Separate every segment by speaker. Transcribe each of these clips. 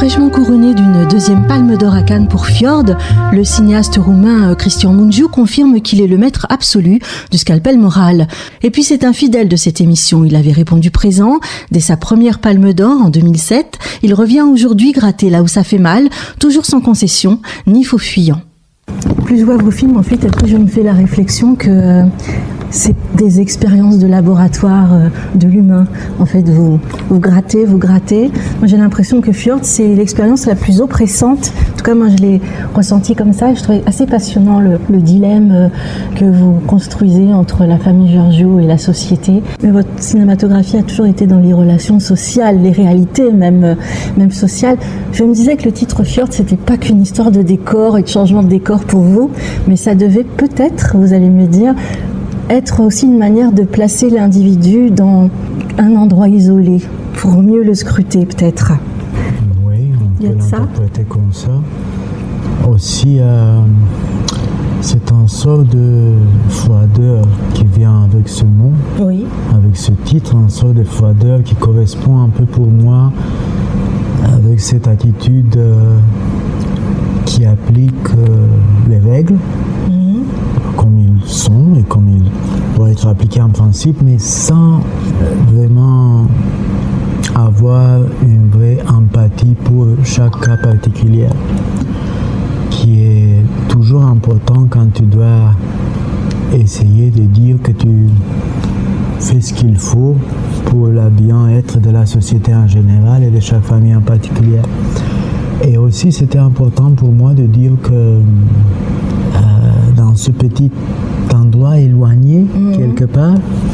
Speaker 1: Fraîchement couronné d'une deuxième palme d'or à Cannes pour Fjord, le cinéaste roumain Cristian Mungiu confirme qu'il est le maître absolu du scalpel moral. Et puis c'est un fidèle de cette émission, il avait répondu présent dès sa première palme d'or en 2007. Il revient aujourd'hui gratter là où ça fait mal, toujours sans concession ni faux fuyant. Plus je vois vos films, en fait, après je me fais la réflexion que c'est des expériences de laboratoire de l'humain. En fait, vous grattez. Moi, j'ai l'impression que Fjord, c'est l'expérience la plus oppressante. En tout cas, moi, je l'ai ressenti comme ça. Et je trouvais assez passionnant le dilemme que vous construisez entre la famille Georgiou et la société. Mais votre cinématographie a toujours été dans les relations sociales, les réalités même sociales. Je me disais que le titre Fjord, c'était pas qu'une histoire de décor et de changement de décor pour vous, mais ça devait peut-être, vous allez me dire, être aussi une manière de placer l'individu dans un endroit isolé, pour mieux le scruter peut-être.
Speaker 2: Oui, on peut l'interpréter comme ça. Aussi, c'est un sort de froideur qui vient avec ce mot,
Speaker 1: oui.
Speaker 2: Avec ce titre, un sort de froideur qui correspond un peu pour moi avec cette attitude qui applique les règles. Comme ils sont et comme ils doivent être appliqués en principe, mais sans vraiment avoir une vraie empathie pour chaque cas particulier, qui est toujours important quand tu dois essayer de dire que tu fais ce qu'il faut pour le bien-être de la société en général et de chaque famille en particulier. Et aussi, c'était important pour moi de dire que dans ce petit endroit éloigné, quelque part,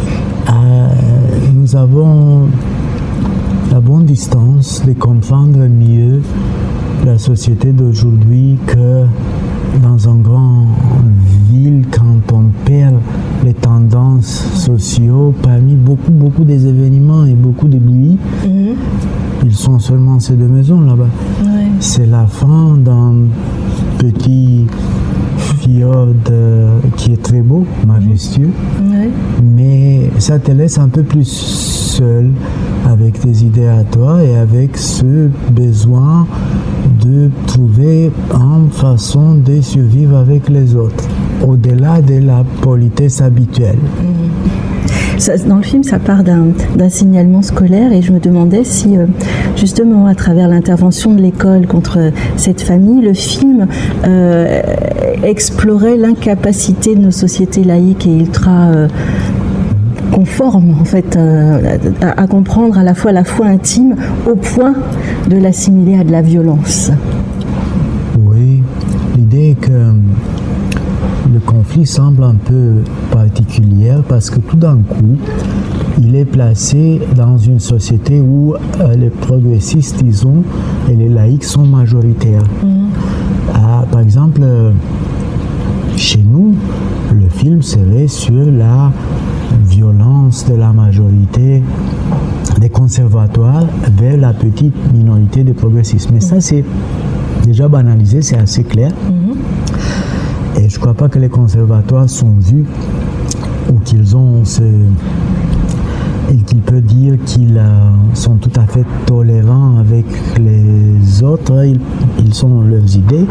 Speaker 2: nous avons la bonne distance de comprendre mieux la société d'aujourd'hui que dans une grande ville, quand on perd les tendances sociaux, parmi beaucoup des événements et beaucoup de bruit, ils sont seulement ces deux maisons là-bas. Ouais. C'est la fin d'un petit fjord qui est très beau, majestueux, mais ça te laisse un peu plus seul avec tes idées à toi et avec ce besoin de trouver une façon de survivre avec les autres, au-delà de la politesse habituelle.
Speaker 1: Dans le film, ça part d'un signalement scolaire et je me demandais si, justement, à travers l'intervention de l'école contre cette famille, le film explorait l'incapacité de nos sociétés laïques et ultra conformes, en fait, à comprendre à la fois la foi intime au point de l'assimiler à de la violence.
Speaker 2: Oui, l'idée est que le conflit semble un peu particulier parce que tout d'un coup, il est placé dans une société où les progressistes, disons, et les laïcs sont majoritaires. Par exemple, chez nous, le film serait sur la violence de la majorité des conservatoires vers la petite minorité des progressistes. Mais ça, c'est déjà banalisé, c'est assez clair. Et je ne crois pas que les conservatoires sont vus ou qu'ils ont et qu'il peut dire qu'ils sont tout à fait tolérants avec les autres. Ils ont leurs idées.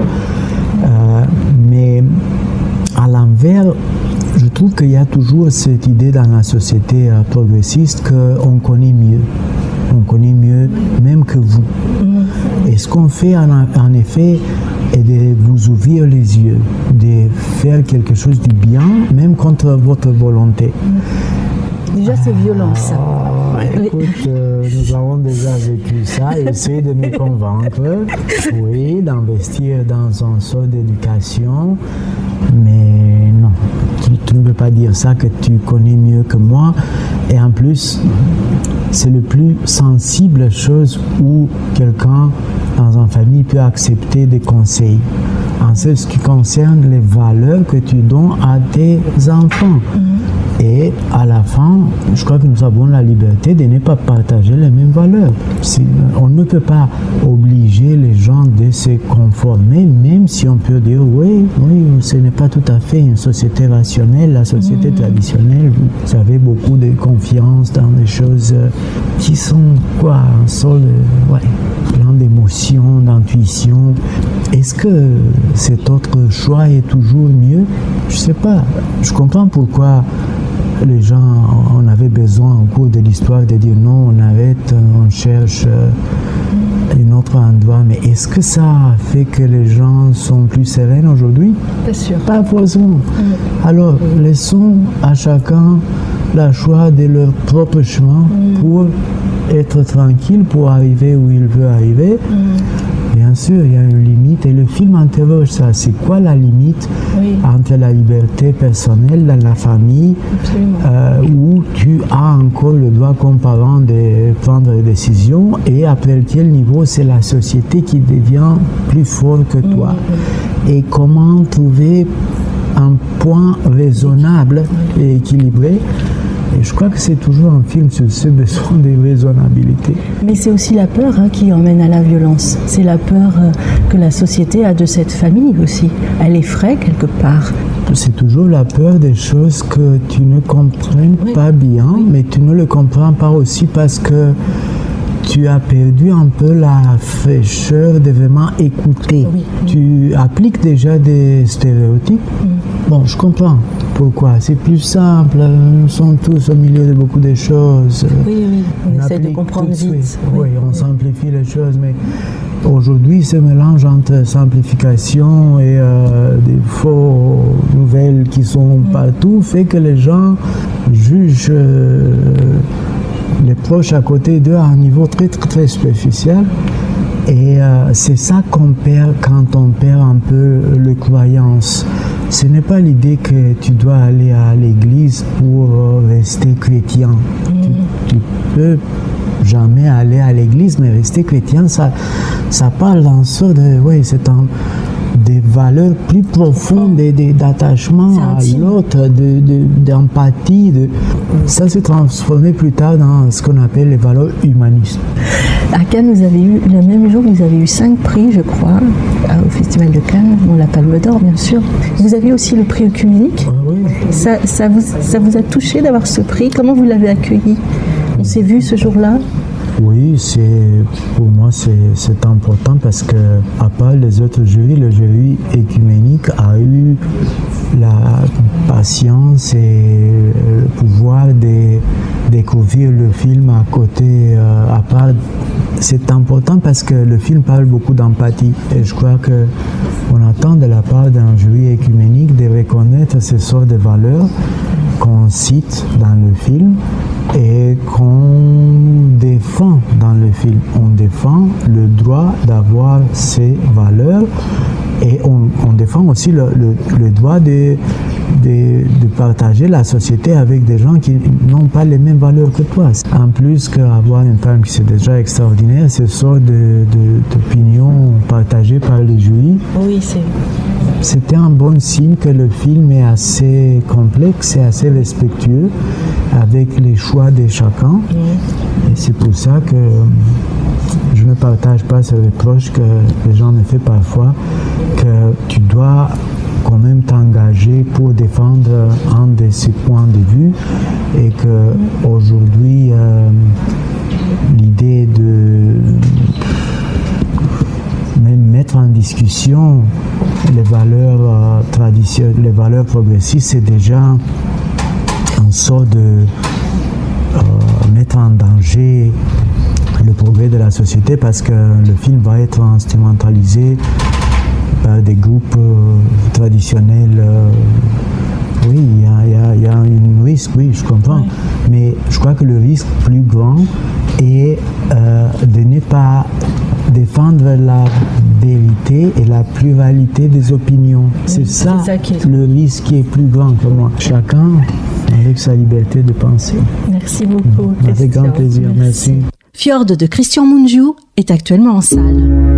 Speaker 2: Mais à l'envers, je trouve qu'il y a toujours cette idée dans la société progressiste qu'on connaît mieux. On connaît mieux même que vous. Et ce qu'on fait en effet est de vous ouvrir les yeux, de faire quelque chose du bien, même contre votre volonté.
Speaker 1: Déjà, c'est violent, ça.
Speaker 2: Écoute, nous avons déjà vécu ça. Essayez de me convaincre, oui, d'investir dans un sort d'éducation, mais non, tu ne peux pas dire ça que tu connais mieux que moi. Et en plus, c'est le plus sensible chose où quelqu'un dans une famille peut accepter des conseils. En ce qui concerne les valeurs que tu donnes à tes enfants. Et à la fin, je crois que nous avons la liberté de ne pas partager les mêmes valeurs. On ne peut pas obliger les gens de se conformer, même si on peut dire oui, ce n'est pas tout à fait une société rationnelle. La société traditionnelle, vous avez beaucoup de confiance dans des choses qui sont un sol plein d'émotions. d'émotion, d'intuition. Est-ce que cet autre choix est toujours mieux? Je ne sais pas. Je comprends pourquoi les gens en avaient besoin au cours de l'histoire de dire non, on arrête, on cherche un autre endroit. Mais est-ce que ça fait que les gens sont plus sereins aujourd'hui?
Speaker 1: Pas sûr.
Speaker 2: Pas forcément. Alors, laissons à chacun le choix de leur propre chemin pour être tranquille, pour arriver où il veut arriver. Bien sûr, il y a une limite et le film interroge ça. C'est quoi la limite entre la liberté personnelle dans la famille où tu as encore le droit comme parent de prendre des décisions et après quel niveau c'est la société qui devient plus forte que toi. Et comment trouver un point raisonnable et équilibré. Et je crois que c'est toujours un film sur ce besoin de raisonnabilité.
Speaker 1: Mais c'est aussi la peur qui emmène à la violence. C'est la peur que la société a de cette famille aussi. Elle effraie quelque part.
Speaker 2: C'est toujours la peur des choses que tu ne comprends pas bien, mais tu ne le comprends pas aussi parce que tu as perdu un peu la fraîcheur de vraiment écouter. Tu appliques déjà des stéréotypes. Bon, je comprends pourquoi. C'est plus simple. Nous sommes tous au milieu de beaucoup de choses.
Speaker 1: On essaie de comprendre vite.
Speaker 2: Oui, on simplifie les choses, mais aujourd'hui, ce mélange entre simplification et des fausses nouvelles qui sont partout fait que les gens jugent les proches à côté d'eux à un niveau très, très, très superficiel. Et c'est ça qu'on perd quand on perd un peu les croyances. Ce n'est pas l'idée que tu dois aller à l'église pour rester chrétien. Tu peux jamais aller à l'église, mais rester chrétien, ça parle d'un sort de... c'est des valeurs plus profondes, d'attachement à l'autre, d'empathie. Ça s'est transformé plus tard dans ce qu'on appelle les valeurs humanistes.
Speaker 1: À Cannes, vous avez eu, le même jour, vous avez eu 5 prix, je crois, au Festival de Cannes, la Palme d'Or, bien sûr. Vous avez aussi le prix œcuménique. Ça vous a touché d'avoir ce prix? Comment vous l'avez accueilli? On s'est vu ce jour-là?
Speaker 2: Oui, pour moi c'est important parce que à part les autres jurys, le jury œcuménique a eu la patience et le pouvoir de découvrir le film à côté, à part. C'est important parce que le film parle beaucoup d'empathie et je crois qu'on attend de la part d'un jury œcuménique de reconnaître ces sortes de valeurs qu'on cite dans le film et qu'on défend dans le film. On défend le droit d'avoir ces valeurs et on défend aussi le droit de partager la société avec des gens qui n'ont pas les mêmes valeurs que toi. En plus qu'avoir une femme qui c'est déjà extraordinaire, ce sort d'opinions partagées par le jury. C'était un bon signe que le film est assez complexe et assez respectueux avec les choix de chacun. Et c'est pour ça que je ne partage pas ce reproche que les gens me font parfois, que tu dois quand même t'engager pour défendre un de ces points de vue et que aujourd'hui l'idée de même mettre en discussion les valeurs traditionnelles, les valeurs progressistes, c'est déjà une sorte de mettre en danger le progrès de la société parce que le film va être instrumentalisé par des groupes traditionnels. Oui, il y a un risque, oui, je comprends. Mais je crois que le risque plus grand est de ne pas défendre la vérité et la pluralité des opinions. C'est ça le risque qui est plus grand pour moi. Chacun avec sa liberté de penser.
Speaker 1: Merci beaucoup.
Speaker 2: Avec grand plaisir, merci.
Speaker 1: Fjord de Christian Mungiu est actuellement en salle.